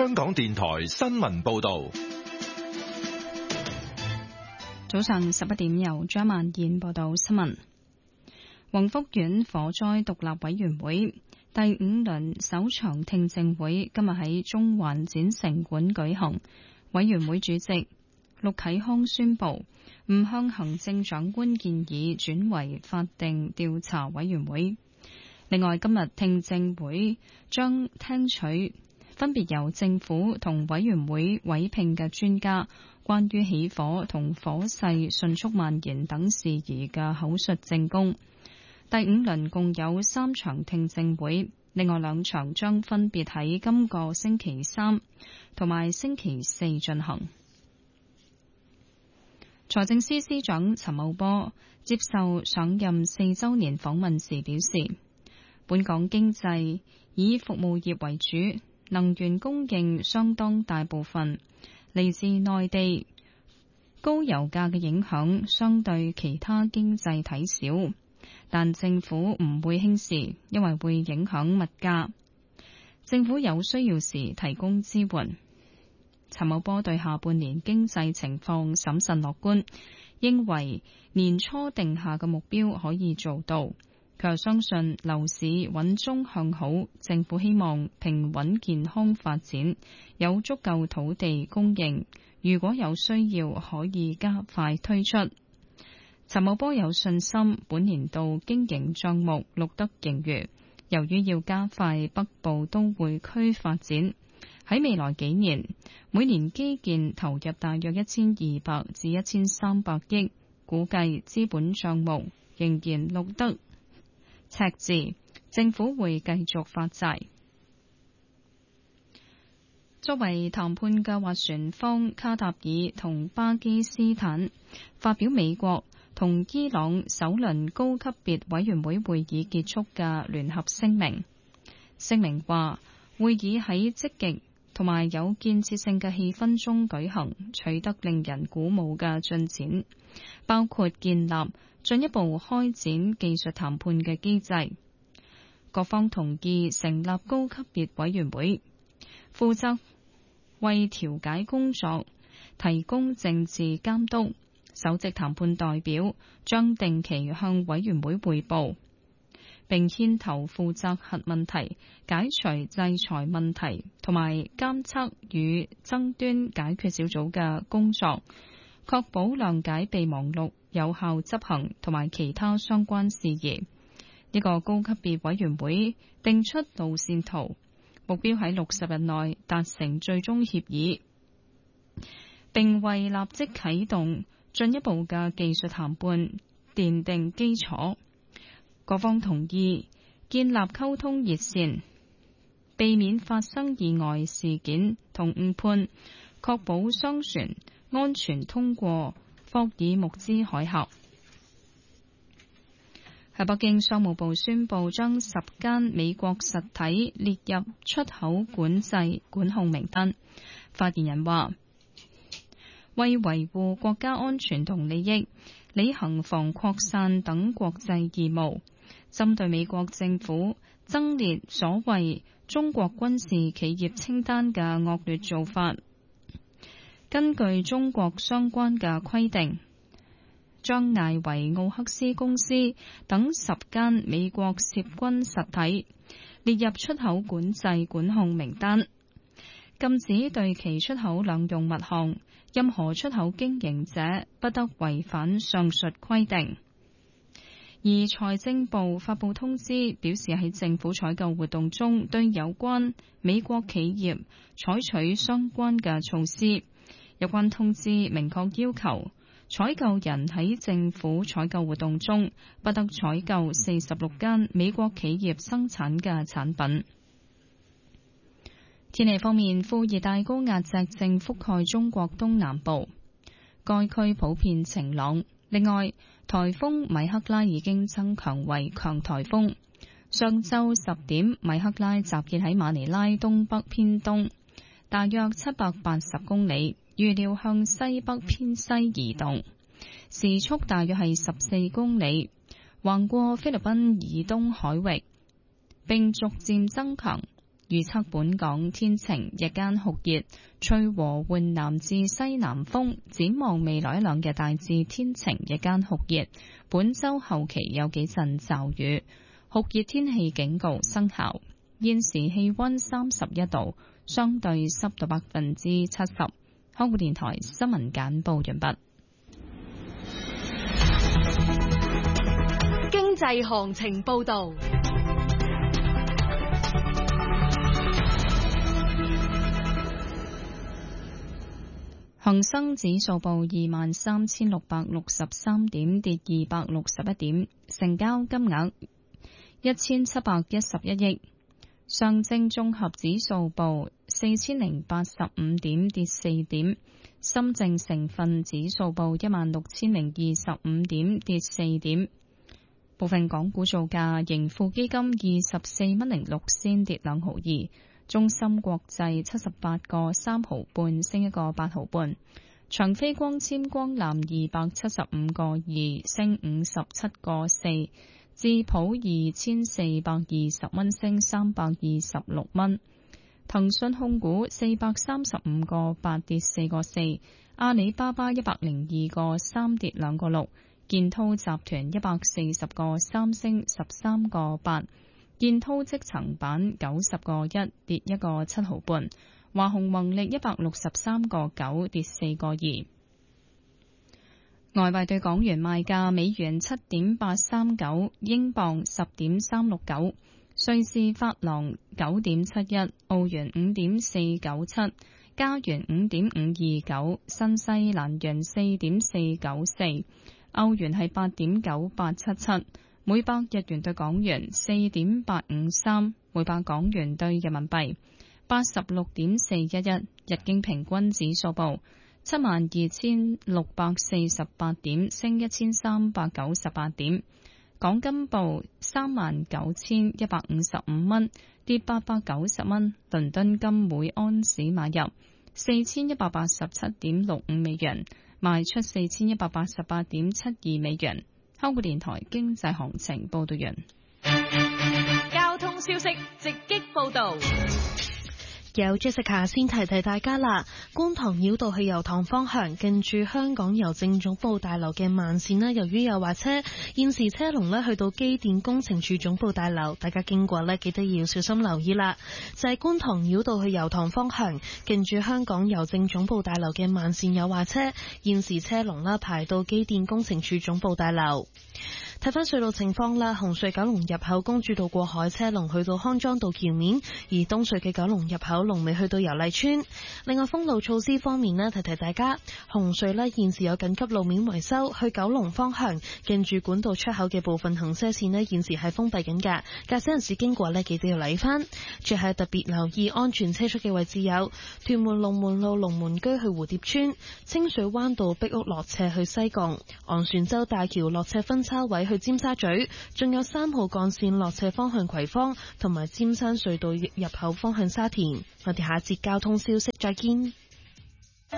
香港電台新聞報道。 早上11點，由張曼燕報道新聞。宏福苑火災獨立委員會第5輪首場聽證會今日喺中環展城館舉行。委員會主席陸啟康宣布，唔向行政長官建議轉為法定調查委員會。另外，今日聽證會將聽取分別由政府同委員會委聘嘅專家關於起火同火勢迅速蔓延等事宜嘅口述證供。第5輪共有3場聽證會，另外2場將分別喺今個星期3同埋星期4進行。財政司司長陳茂波接受上任4週年訪問時表示，本港經濟以服務業為主，能源供應相當大部分嚟自內地，高油價嘅影響相對其他經濟體小，但政府唔會輕視，因為會影響物價。政府有需要時提供支援。陳茂波對下半年經濟情況審慎樂觀，認為年初定下嘅目標可以做到。佢又相信樓市穩中向好，政府希望平穩健康發展，有足夠土地供應，如果有需要可以加快推出。陳茂波有信心本年度經營帳目錄得盈餘，由於要加快北部都會區發展，喺未來幾年每年基建投入大約1200至1300億，估計資本帳目仍然錄得赤字，政府會繼續發債。作為談判嘅斡旋方，卡塔爾同巴基斯坦發表美國同伊朗首輪高級別委員會會議結束嘅聯合聲明。聲明話，會議喺積極同埋有建設性嘅氣氛中舉行，取得令人鼓舞嘅進展，包括建立進一步開展技術談判嘅機制。各方同意成立高級別委員會，負責為調解工作提供政治監督。首席談判代表將定期向委員會匯報，並牽頭負責核問題、解除制裁問題同埋監測與爭端解決小組嘅工作，確保諒解備忘錄有效執行同埋其他相關事宜。呢個高級別委員會定出路線圖，目標喺60日內達成最終協議，並為立即啟動進一步嘅技術談判奠定基礎。各方同意建立溝通熱線，避免發生意外事件同誤判，確保商船安全通過霍爾木茲海峽。喺北京，商務部宣布將10間美國實體列入出口管制管控名單。發言人話，為維護國家安全同利益，履行防擴散等國際義務，針對美國政府增列所謂中國軍事企業清單嘅惡劣做法，根據中國相關嘅規定，將艾維奧克斯公司等10間美國涉軍實體列入出口管制管控名單，禁止對其出口兩用物項，任何出口經營者不得違反上述規定。而財政部發布通知，表示喺政府採購活動中對有關美國企業採取相關嘅措施。有關通知明確要求採購人喺政府採購活動中不得採購46間美國企業生產嘅產品。天氣方面，副熱帶高壓脊正覆蓋中國東南部，該區普遍晴朗。另外，颱風米克拉已經增強為強颱風。上晝10點，米克拉集結喺馬尼拉東北偏東，大約780公里，預料向西北偏西移動，時速大約係14公里，橫過菲律賓以東海域，並逐漸增強。 預測本港天晴，日間酷熱，吹和緩南至西南風。展望未來一兩日大致天晴，日間酷熱。本週後期有幾陣驟雨，酷熱天氣警告生效。現時氣溫31度，相對濕度70%。香港電台新聞簡報完畢。 經濟行情報道。 恒生指數報23,663點，跌261點，成交金額1711億。上證綜合指數報4085點，跌4點。深證成分指數報16,025點，跌4點。部分港股造價：盈富基金24蚊06仙，跌2毫2。中芯國際78個3毫半，升1個8毫半。長飛光纖光纜275個2，升57個4。智普2420蚊，升326蚊。騰訊控股435個8，跌4個4。阿里巴巴102個3，跌2個6。建滔集團140個3，升13個8。建滔積層板90個1，跌1個7毫半。華虹宏力163個9，跌4個2。外匯對港元賣價：美元7.839，英鎊10.369，瑞士法郎9.71，澳元5.497，加元5.529，新西蘭元4.494，歐元係8.9877。每百日元對港元4.853，每百港元對人民幣86.411。日經平均指數報72,648點，升1398點。港金報39,155蚊，跌890蚊。倫敦金每安士買入4187.65美元，賣出4188.72美元。香港電台經濟行情報道完。 交通消息直擊報道。 有 Jessica 先提提大家啦，觀塘繞道去油塘方向，近住香港郵政總部大樓嘅慢線啦，由於有壞車，現時車龍呢去到機電工程署總部大樓，大家經過呢記得要小心留意啦。就係觀塘繞道去油塘方向，近住香港郵政總部大樓嘅慢線有壞車，現時車龍呢排到機電工程署總部大樓。睇返隧道情況啦，紅隧九龍入口公主道過海車龍去到康莊道橋面，而東隧嘅九龍入口龍尾去到油麗邨。另外封路措施方面呢，提提大家，紅隧呢現時有緊急路面維修，去九龍方向近住管道出口嘅部分行車線呢現時係封閉緊㗎，駕駛人士經過呢記得要留意返。最後特別留意安全車速嘅位置有屯門龍門路龍門居去蝴蝶村、清水灣道壁屋落斜去西貢、昂船洲大橋落斜分叉位去尖沙咀，仲有3號幹線落斜方向葵芳，同埋尖山隧道入口方向沙田。我哋下節交通消息再見。